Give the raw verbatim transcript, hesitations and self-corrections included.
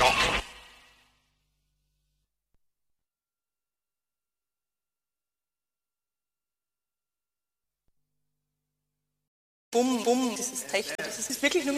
Schock. Bumm, bumm, dieses Technik, das ist wirklich nur